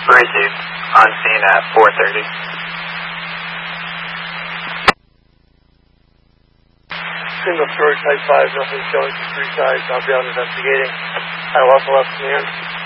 Received. On scene at 4:30. Single story type 5, nothing showing from 3 sides. I'll be out investigating. I also left command.